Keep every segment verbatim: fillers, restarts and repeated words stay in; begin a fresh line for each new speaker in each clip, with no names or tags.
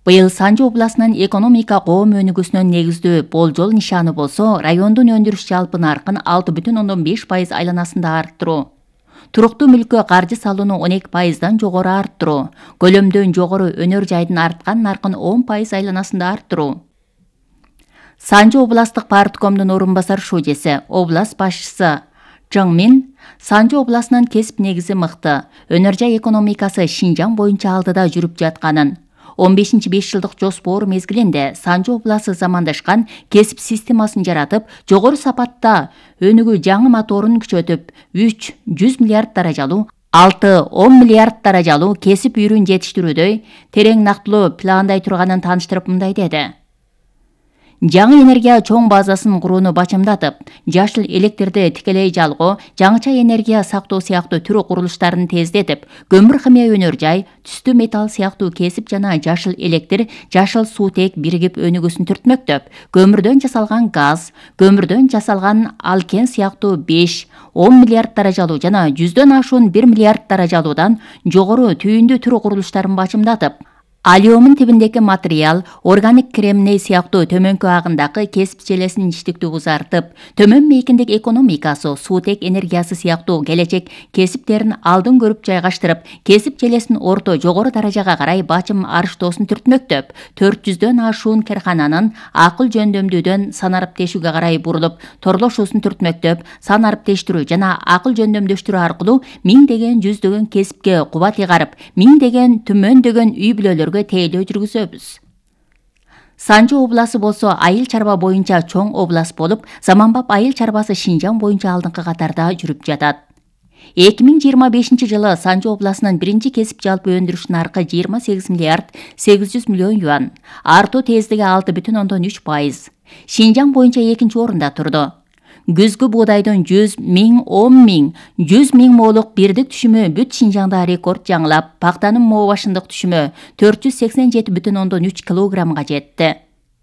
Быйыл Санжы областынын экономика коом өнүгүүсүнүн негиздүү болжол нишаны болсо, райондун өндүрүш жалпы наркын алты бүтүн ондон беш пайыз айланасында арттыруу. Туруктуу мүлккө каржы салууну он эки пайыздан жогору арттыруу. Көлөмдөн жогору өнөр жайдын арткан наркын он пайыз айланасында арттыруу. Санжы областтык парткомдун орун басар шужеси, област башчысы Чжың Мин Санжы областынын кесип негизи мыкты, өнөр жай экономикасы Шинжаң боюнча алдыда жүрүп жатканын, он бешинчи беш жылдык жоспор мезгилинде Санжы обласы замандашкан кесип системасын жаратып, жогору сапатта өнүгүү жаңы моторун күчөтүп, үч жүз миллиард даражалуу, алты он миллиард даражалуу кесип үйрүн жетиштирүүдөй терең нактылуу пландай турганын тааныштырып мындай деди. Жаңы энергия чоң базасын курууну бачымдатып, жашыл электрди тикелей жалгоо, жаңыча энергия сактоо сыяктуу түрү курулуштарын тездетип, көмүр химия өнөр жай, түстүү металл сыяктуу кесип жана жашыл электр, жашыл суутек биригип өнүгүүсүн түртмөктөп, көмүрдөн жасалган газ, көмүрдөн жасалган алкен сыяктуу беш он миллиард даражалуу жана жүздөн ашуун бир миллиард даражалуудан жогору түйүндүү түрү курулуштарын бачымдатып, алюмин тибиндеги материал, органик кремний сыяктуу төмөнкү агындагы кесип желесинин иштиктүү узартып, төмөн мейкиндик экономикасы, суутек энергиясы сыяктуу келечек кесиптерин алдын көрүп жайгаштырып, кесип желесин орто жогору даражага карай бачым арыштоосун түртмөктөп, төрт жүздөн ашуун кархананын акыл жөндөмдүүдөн сан ариптешүүгө карай бурулуп, торлошуусун түртмөктөп, сан ариптештирүү жана акыл жөндөмдөштүрүү аркылуу миңдеген жүздөгөн кесипке кубат ыйгарып, миңдеген түмөндөгөн үй бүлөлөр тейлөө жүргүзөбүз. Санжы обласы болсо айыл чарба боюнча чоң област болуп, заманбап айыл чарбасы Шинжаң боюнча алдыңкы катарда жүрүп жатат. эки миң жыйырма бешинчи жылы Санжы обласынын биринчи кесип жалпы өндүрүш наркы жыйырма сегиз миллиард сегиз жүз миллион юан, артуу тездиги алты бүтүн ондон үч пайыз. Шинжаң боюнча экинчи орунда турду. Күзгү буудайдын жүз миң, он миң, жүз миң моолук бирдик түшүмү бүт Шинжаңда рекорд жаңылап, пактанын моо башындык түшүмү төрт жүз сексен жети бүтүн ондон үч килограммга жетти.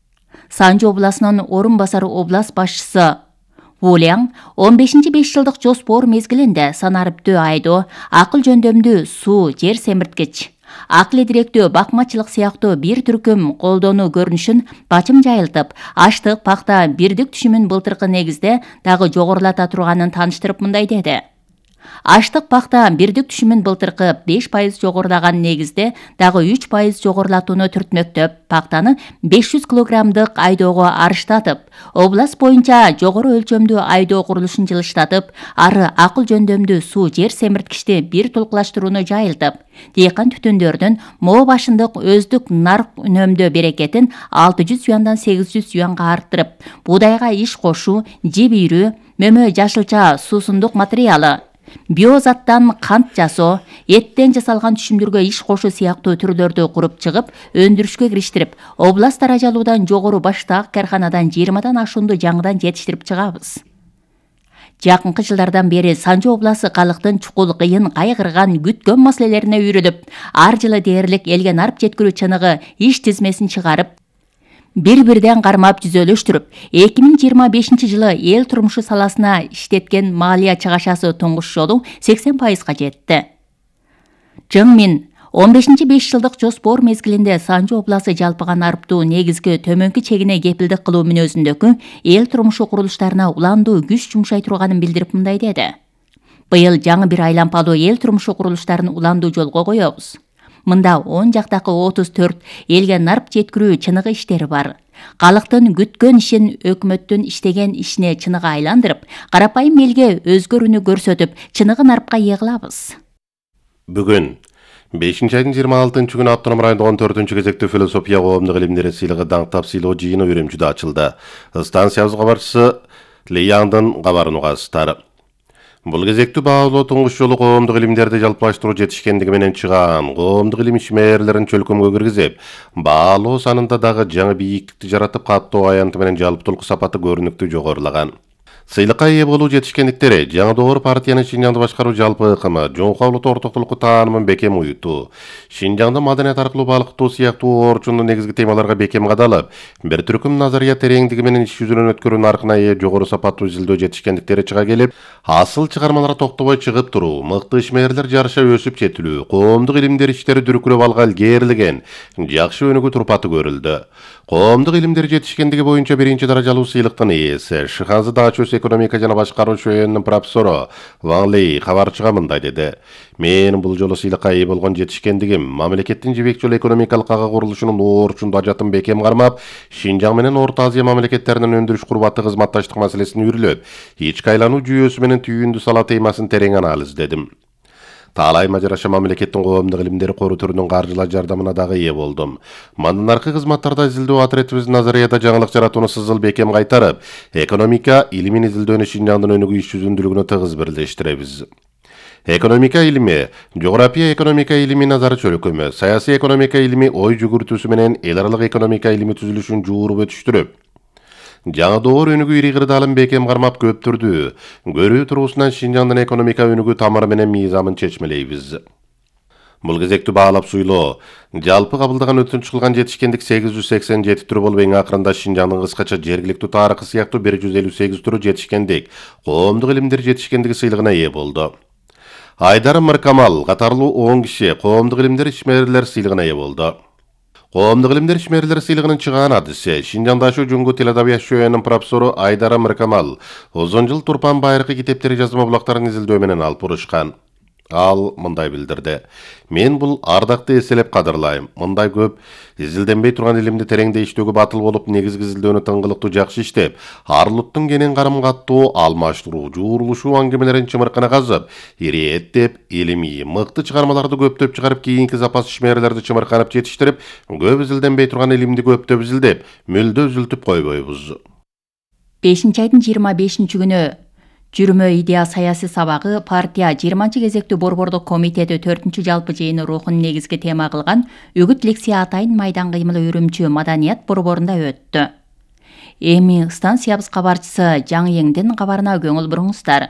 Санжы обласынын орун басары област башчысы Вуляң он бешинчи беш жылдык жоспор мезгилинде санариптүү айдоо, акыл жөндөмдүү суу, жер семирткич, акыл директөө бакмачылык сыяктуу бир түркүм колдонуу көрүнүшүн бачым жайылтып, аштык пакта бирдик түшүмүн былтыркы негизде дагы жогорулата турганын тааныштырып мындай деди. Аштык пакта бирдик түшүмүн былтыркы беш пайыз жогорулаган негизде дагы үч пайыз жогорулатууну түртмөктөп, пактаны беш жүз килограммдык айдоого арыштатып, област боюнча жогору өлчөмдүү айдоо курулушун жылыштатып, ары акыл жөндөмдүү суу, жер семирткичти бир тулкулаштырууну жайылтып, дыйкан түтүндөрдүн моо башындык өздүк нарк үнөмдөө берекетин алты жүз юандан сегиз жүз юанга арттырып, буудайга иш кошуу, жеп ийрүү, мөмө жашылча суусундук материалы, биозаттан кант жасоо, эттен жасалган түшүмдөргө иш кошуу сыяктуу түрлөрдү куруп чыгып, өндүрүшкө кириштирип, област даражалуудан жогору баштагы карханадан жыйырмадан ашуунду жаңыдан жетиштирип чыгабыз. Жакынкы жылдардан бери Санжы обласы калктын чукул, кыйын, кайгырган, күткөн маселелерине үйрүлүп, ар жылы дээрлик элге нарп жеткирүү чыныгы иш тизмесин чыгарып, бир-бирден кармап түзөлүштүрүп, эки миң жыйырма бешинчи жылы эл турмушу саласына иштеткен малия чыгашасы туңгуш жолу сексен пайызга жетти. Чжың Мин он бешинчи беш жылдык жоспор мезгилинде Санжы обласы жалпыга нарптуу негизги төмөнкү чегине кепилдик кылуу мүнөзүндөгү эл турмушу курулуштарына уландуу күч жумшай турганын билдирип мындай деди. Быйыл жаңы бир айлампалуу эл турмушу курулуштарын уландуу жолго коебуз. Мында он жактакы отуз төрт элге нарп жеткирүү чыныгы иштери бар. Калктын күткөн ишин өкмөттүн иштеген ишине чыныгы айландырып, карапайым элге өзгөрүүнү көрсөтүп, чыныгы нарпка ээ кылабыз.
Бүгүн бешинчи айдын жыйырма алтынчы күнү автоном райондогу он төртүнчү кезектүү философия коомдук илимдери сыйлыгы даңктап сыйлоо жыйыны Үрүмчүдө ачылды. Станциябыз кабарчысы Леяндын кабарын угасыздар. Бул кезектүү баалоо туңгуш жолу коомдук илимдерди жалпылаштыруу жетишкендиги менен чыган коомдук илим ишмерлерин чөлкөмгө киргизип, баалоо санында дагы жаңы бийиктикти жаратып, каттоо аянты менен жалпытылкы сапаты көрүнүктүү жогорулаган. Сыйлыкка ээ болуу жетишкендиктери жаңы доор партиянын Шинжаңды башкаруу жалпы ыкымы, жоңку авлута ортоктулукку таанымын бекем уютуу, Шинжаңды маданият аркылуу балкытуу сыяктуу орчундуу негизги темаларга бекем кадалып, бир түркүм назария тереңдиги менен иш жүзүнөн өткөрүү наркына ээ жогору сапаттуу изилдөө жетишкендиктери чыга келип, асыл чыгармалар токтобой чыгып туруу, мыкты ишмерлер жарыша өсүп жетилүү, коомдук илимдер иштери дүркүрөп алга илгерилеген жакшы өнүгүү турпаты көрүлдү. Коомдук илимдер жетишкендиги боюнча биринчи даражалуу сыйлыктын ээси Шыханзы Дачөс экономика жана башкаруу шөөнүнүн профессору Ван Лей кабарчыга мындай деди. Мен бул жолу сыйлыкка ээ болгон жетишкендигим мамлекеттин жибек жолу экономикалык ага курулушунун орчунду ажатын бекем кармап, Шинжаң менен Орто Азия мамлекеттеринин өндүрүш курбаты кызматташтык маселесин үрүлөп, ички айлануу жүйөсү менен түйүндү сала темасын терең анализдедим. Таалайма жараша мамлекеттин коомдук илимдери кору түрүнүн каржылай жардамына дагы ээ болдум. Мандан аркы кызматтарда изилдөө атретибиздин назарияда жаңылык жаратууну сызыл бекем кайтарып, экономика илимин изилдөөнү Шинжаңдын өнүгүү иш жүзүндүүлүгүнө тыгыз бирлештиребиз. Экономика илими, жография экономика илими назары чөлөкөмө, саясий экономика илими ой жүгүртүүсү менен эл аралык экономика илими түзүлүшүн жууруп өтүштүрүп, жаңы доор өнүгүү ири кырдаалын бекем кармап көптүрдү. Көрүү туруусунан Шинжаңдын экономика өнүгүү тамыры менен мыйзамын чечмелейбиз. Бул кезекти баалап суйлоо, жалпы кабылдаган өтүнүч кылган жетишкендик сегиз жүз сексен жети түрү болуп, эң акырында Шинжаңдын кыскача жергиликтүү тарыхы сыяктуу бир жүз элүү сегиз түрү жетишкендик, коомдук илимдер жетишкендиги сыйлыгына ээ болду. Айдар Мыркамал катарлуу он киши коомдук илимдер ишмерлер сыйлыгына ээ болду. Коомдук илимдер ишмерлер сыйлыгынын чыгаан адиси Шинжаңда Ашу Жуңгу тил адабият шөөнүнүн профессору Айдар Мыркамал узун жыл Турпан байыркы китептери жазма булактарын изилдөө менен алып урушкан. Ал мындай билдирди. Мен бул ардакты эселеп кадырлайм. Мындай көп изилденбей турган илимди тереңде иштөөгө батыл болуп, негизги изилдөөнү тыңгылыктуу жакшы иштеп, арлуттун кенен карым каттуу, алмаштыруу, жуурулушуу аңгемелерин чымыркана казып, ириеттеп, илимий, мыкты чыгармаларды көптөп чыгарып, кийинки запас ишмерлерди чымырканып жетиштирип, көп изилденбей турган илимди көптөп изилдеп, мүлдө үзүлтүп койбойбуз.
бешинчи айдын жыйырма бешинчи күнү Жүрмө идея саясий сабагы партия жыйырманчы кезектүү борбордук комитети төртүнчү жалпы жыйыны рухун негизги тема кылган үгүт лекция атайын майдан кыймылы үрүмчү маданият борборунда өттү. Эми станциябыз кабарчысы Жаңыеңдин кабарына көңүл буруңуздар.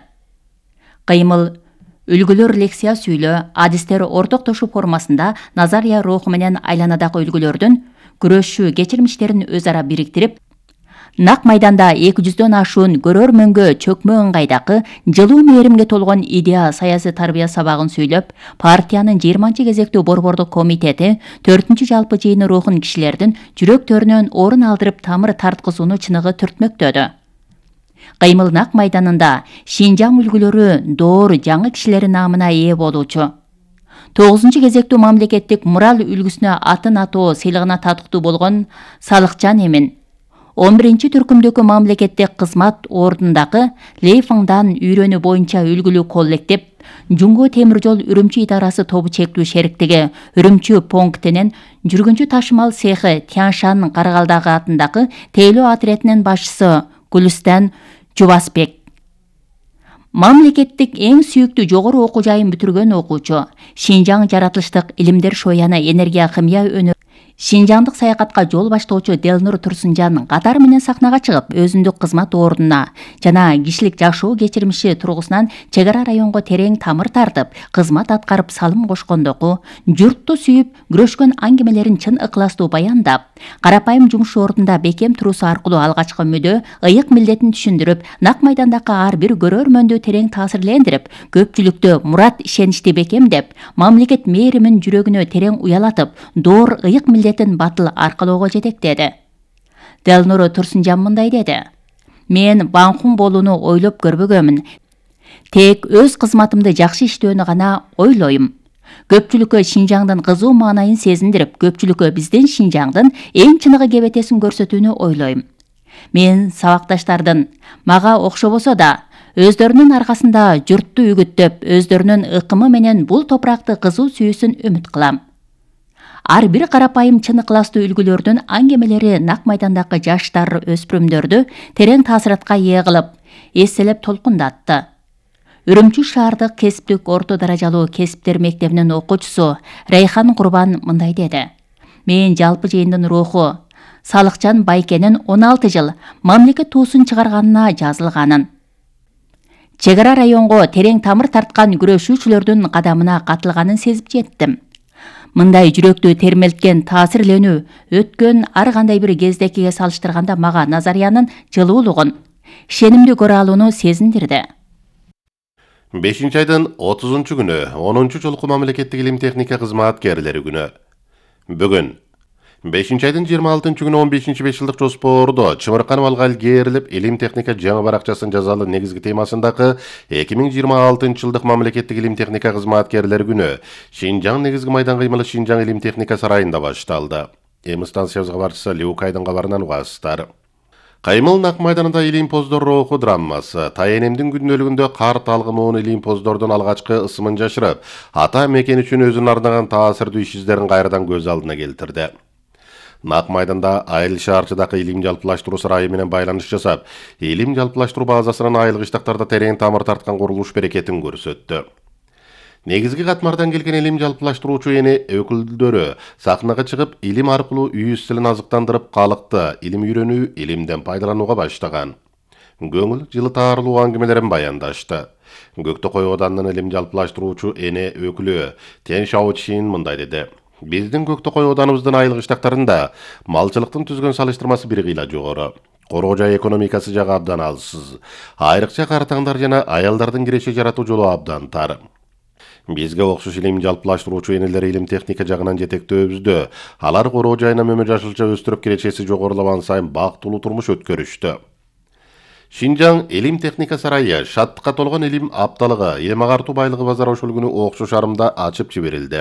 Кыймыл үлгүлөр лекция сүйлөө, адистер ортоктошуу формасында назария руху менен айланадагы үлгүлөрдүн күрөшүү кечирмиштерин өз ара бириктирип, Нак майданда эки жүздөн ашуун көрөрмөнгө чөкмө ыңгайдагы жылуу мээримге толгон идея саясий тарбия сабагын сүйлөп, партиянын жыйырманчы кезектүү борбордук комитети төртүнчү жалпы жыйыны рухун кишилердин жүрөктөрүнөн орун алдырып тамыр тарткызууну чыныгы түртмөктөдү. Кыймыл Нак майданында Шинжаң үлгүлөрү доор жаңы кишилердин наамына ээ болуучу. тогузунчу кезектүү мамлекеттик мурал үлгүсүнө атын атоо сыйлыгына татыктуу болгон Салыкчан Эмин, он биринчи түркүмдөгү мамлекеттик кызмат ордундагы Лейфаңдан үйрөнүү боюнча үлгүлүү коллектив, Жуңгу темир жол Үрүмчү идарасы тобу чектүү шериктиги Үрүмчү пунктинин жүргүнчү ташымал цехи Тяншан Каргалдагы атындагы тейлөө атретинин башчысы Гүлүстан Жубасбек. Мамлекеттик эң сүйүктүү жогору окуу жайын бүтүргөн окуучу, Шинжаң жаратылыштык илимдер шояны энергия химия өнөр Шинжаңдык саякатка жол баштоочу Делнур Турсунжан катар менен сахнага чыгып, өзүндүк кызмат ордуна жана кишилик жашоо кечирмиши тургусунан чек ара районго терең тамыр тартып, кызмат аткарып салым кошкондогу, журтту сүйүп, күрөшкөн аңгемелерин чын ыкластуу баяндап, карапайым жумуш ордунда бекем туруусу аркылуу алгачкы мүдө, ыйык милдетин түшүндүрүп, Нак майдандагы ар бир көрөрмөндү терең таасирлендирип, көпчүлүктү мурат ишеничти бекемдеп, мамлекет мээримин жүрөгүнө терең уялатып, доор ыйык милдет батыл аркалоого жетектеди. Делнур Турсунжан мындай деди. Мен банкун болууну ойлоп көрбөгөмүн. Тек өз кызматымды жакшы иштөөнү гана ойлойм. Көпчүлүккө Шинжаңдын кызуу маанайын сезиндирип, көпчүлүккө биздин Шинжаңдын эң чыныгы кебетесин көрсөтүүнү ойлойм. Мен сабакташтардын мага окшобосо да өздөрүнүн аркасында журтту үгүттөп, өздөрүнүн ыкымы менен бул топуракты кызуу сүйүүсүн үмүт кылам. Ар бир карапайым чын ыкластуу үлгүлөрдүн аңгемелери Нак майдандагы жаштар өспүрүмдөрдү терең таасиратка ээ кылып, эселеп толкундатты. Үрүмчү шаардык кесиптик орто даражалуу кесиптер мектебинин окуучусу Райхан Курбан мындай деди. Мен жалпы жыйындын руху Салыкчан Байкенин он алты жыл мамлекет туусун чыгарганына жазылганын, чек ара районго терең тамыр тарткан күрөшүүчүлөрдүн кадамына катылганын сезип жеттим. Мындай жүрөктү термелткен таасирленүү өткөн ар кандай бир кездекиге салыштырганда мага Назариянын жылуулугун, ишенимди көрө алууну сезиндирди.
бешинчи айдын отузунчу күнү онунчу жолку мамлекеттик илим техника кызматкерлери күнү. Бүгүн бешинчи айдын жыйырма алтынчы күнү он бешинчи беш жылдык жоспордо Чымырканов Алгал кээрлип илим техника жаңы баракчасын жазалы негизги темасындагы эки миң жыйырма алтынчы жылдык мамлекеттик илим техника кызматкерлери күнү Шинжаң негизги майдан кыймылы Шинжаң илим техника сарайында башталды. Эми станциябыз кабарчысы Леукайдын кабарынан угасыздар. Каймыл Нак майданында илимпоздор руху драмасы, Тайенемдин күннөлүгүндө кар талгымуун илимпоздордун алгачкы ысымын жашырып, ата мекен үчүн өзүн арнаган таасирдүү иш издерин кайрадан көз алдына келтирди. Нак майданда айыл шаарчыдагы илим жалпылаштыруу сарайы менен байланыш жасап, илим жалпылаштыруу базасынын айылгы иштактарда терең тамыр тарткан курулуш берекетин көрсөттү. Негизги катмардан келген илим жалпылаштыруучу эне өкүлдөрү сахнага чыгып, илим аркылуу үйүз тилин азыктандырып, калыкты илим үйрөнүү, илимден пайдаланууга баштаган. Көңүл жылытарлуу аңгемелерин баяндашты. Көктөкөй оданынын илим жалпылаштыруучу эне өкүлү Тен Шаочин мындай деди. Биздин Көктөкөй оданыбыздын айылгы иштактарында малчылыктын түзгөн салыштырмасы бир кыйла жогору. Короо жай экономикасы жагы абдан алсыз. Айрыкча картаңдар жана аялдардын киреше жаратуу жолу абдан тар. Бизге окшош илим жалпылаштыруучу энелер илим техника жагынан жетектөөбүздө. Алар короо жайына мөмө жашылча өстүрүп киречеси жогорулабан сайын бактылуу турмуш өткөрүштү. Шинжаң илим техника сарайы шаттыкка толгон илим апталыгы, илим агартуу байлыгы базары ошол күнү окшош арымда ачып жиберилди.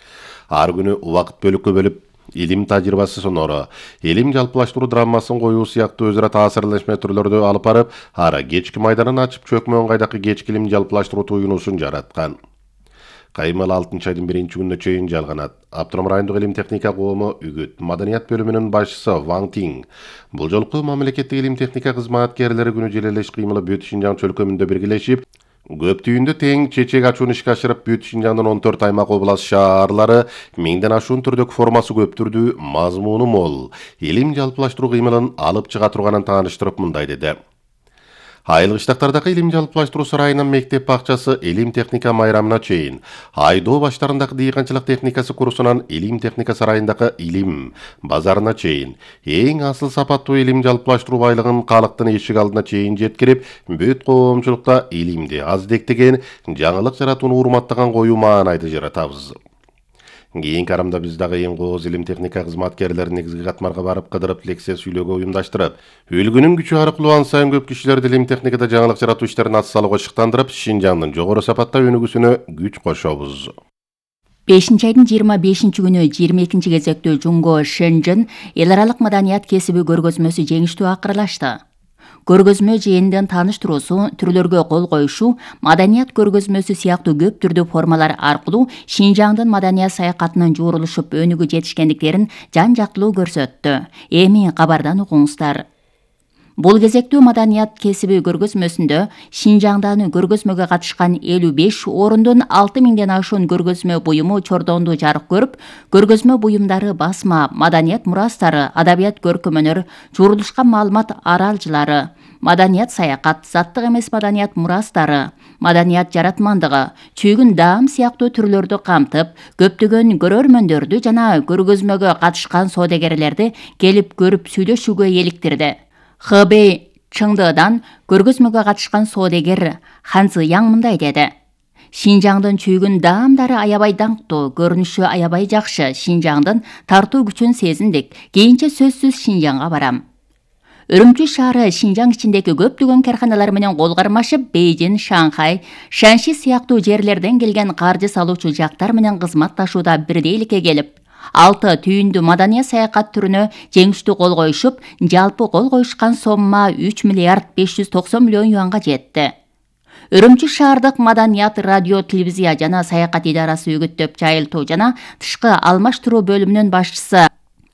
Ар күнү убакыт бөлүккө бөлүп илим тажрыйбасы сонору, илим жалпылаштыруу драмасын коюу сыяктуу өзара таасирлешме түрлөрдө алып барып, ара кечки майданын ачып чөкмө ыңгайдагы кечки илим жалпылаштыруу туюнуусун жараткан. Каймыл алтынчы айдын биринчи күнүнө чейин жалганат. Автоном райондук илим техника коому үгүт маданият бөлүмүнүн башчысы Ван Тинг бул жолку мамлекеттик илим техника кызматкерлери күнү желелеш кыймылы бүт Шинжаң чөлкөмүндө биргелешип, көп түйүндө тең чечек ачууну ишке ашырып, бүт Шинжаңдын он төрт аймак облас шаарлары миңден ашуун түрдөгү формасы көп түрдүү, мазмуну мол илим жалпылаштыруу кыймылын алып чыга турганын тааныштырып мындай деди. Айылгы иштактардагы илим жалпылаштыруу сарайынын мектеп бакчасы илим техника майрамына чейин, Айдоо баштарындагы дыйканчылык техникасы курсунан илим техника сарайындагы илим базарына чейин эң асыл сапаттуу илим жалпылаштыруу байлыгын калктын эшик алдына чейин жеткирип, бүт коомчулукта илимди аздектеген, жаңылык жаратууну урматтаган коюу маанайды жаратабыз. Кийинки арамда биз дагы эң кооз илим техника кызматкерлерин негизги катмарга барып кыдырып лекция сүйлөөгө уюмдаштырып, үлгүнүн күчү аркылуу ан сайын көп кишилерди илим техникада жаңылык жаратуу иштерин ат салууга шыктандырып, Шинжаңдын жогору сапатта өнүгүүсүнө күч кошобуз.
бешинчи айдын жыйырма бешинчи күнү жыйырма экинчи кезектүү Жунго Шэнжэн эл аралык маданият кесиби көргөзмөсү жеңиштүү акырылашты. Көргөзмө жыйындын тааныштыруусу, түрлөргө кол коюшу, маданият көргөзмөсү сыяктуу көп түрдүү формалар аркылуу Шинжаңдын маданият саякатынын жуурулушуп өнүгүү жетишкендиктерин жан жактылуу көрсөттү. Эми кабардан угуңуздар. Бул кезектүү маданият кесиби көргөзмөсүндө Шинжаңдагы көргөзмөгө катышкан элүү беш орундун алты миңден ашуун көргөзмө буюму чордондуу жарык көрүп, көргөзмө буюмдары басма, маданият мурастары, адабият көркөмөнөр, жуурулушкан маалымат аралжылары, маданият саякат, заттык эмес маданият мурастары, маданият жаратмандыгы, чүйгүн даам сыяктуу түрлөрдү камтып, көптөгөн көрөрмөндөрдү жана көргөзмөгө катышкан соодагерлерди келип көрүп сүйлөшүүгө эликтирди. Хэбэй Чыңдыдан көргөзмөгө катышкан соодагер Хан Цзыяң мындай деди. Шинжаңдын чүйгүн даамдары аябай даңктуу, көрүнүшү аябай жакшы. Шинжаңдын тартуу күчүн сезиндик. Кийинче сөзсүз Шинжаңга барам. Үрүмчү шаары Шинжаң ичиндеги көптөгөн карканалар менен кол кармашып, Бейжин, Шанхай, Шанши сыяктуу жерлерден келген каржы салуучу жактар менен кызматташууда бирдейликке келип, алты түйүндүү маданият саякат түрүнө жеңиштүү кол коюшуп, жалпы кол коюшкан сомма үч миллиард беш жүз токсон миллион юанга жетти. Үрүмчү шаардык маданият, радио, телевизия жана саякат идарасы үгүттөп жайылтуу жана тышкы алмаштыруу бөлүмүнүн башчысы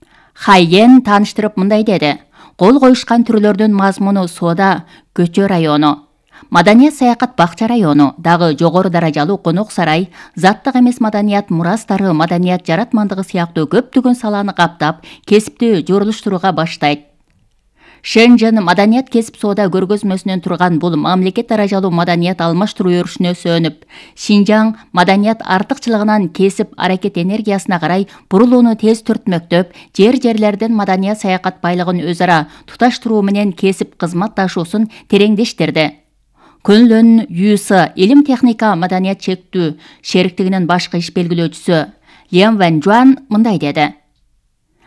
Хайен тааныштырып мындай деди. Кол коюшкан түрлөрдүн мазмуну соода, көчө району, маданият саякат бакча району, дагы жогору даражалуу конок сарай, заттык эмес маданият мурастары, маданият жаратмандыгы сыяктуу көптөгөн саланы каптап, кесипти жуурулуштурууга баштайт. Шенжен маданият кесип соода көргөзмөсүнөн турган бул мамлекет даражалуу маданият алмаштыруу өрүшүнө сөөнүп, Шинжаң маданият артыкчылыгынан кесип аракет энергиясына карай бурулууну тез түртмөктөп, жер-жерлерден маданият саякат байлыгын өз ара туташтыруу менен кесип кызматташуусун тереңдештирди. Көнлөн ЮС Илим техника маданият чектүү шериктигинин башкы иш белгилөөчүсү Лиан Ван Жуан мындай деди.